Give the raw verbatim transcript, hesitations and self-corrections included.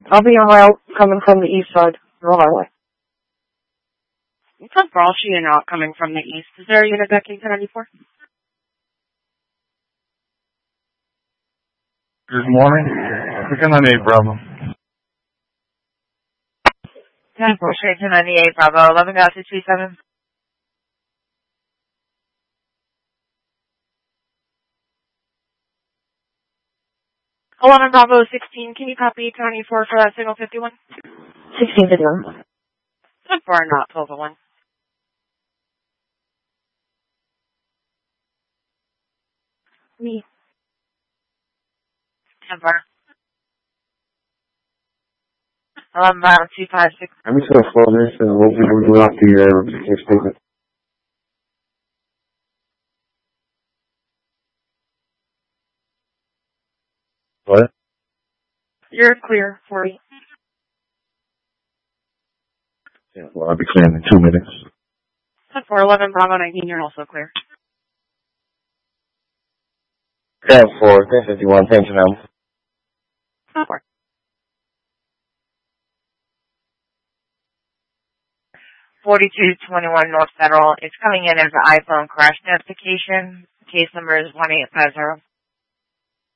I'll be on route coming from the east side, North Highway. It's a Bralchi and out coming from the east. Is there a unit decking ten ninety-four? Good morning. ten ninety-eight, Bravo. ten four, straight ten ninety-eight, Bravo. eleven got two two seven. eleven Bravo sixteen, can you copy ten ninety-four for that signal fifty-one? sixteen fifty-one. ten four, not twelve oh one. Me. ten four. eleven Bravo two five six. I'm just going to slow this and we'll, we'll go off the uh, statement. What? You're clear, forty. Yeah, well, I'll be clear in two minutes. ten four, eleven Bravo nineteen, you're also clear. ten four, ten fifty-one, thank you, ma'am. ten four. forty-two twenty-one North Federal. It's coming in as an iPhone crash notification. Case number is one eight five zero.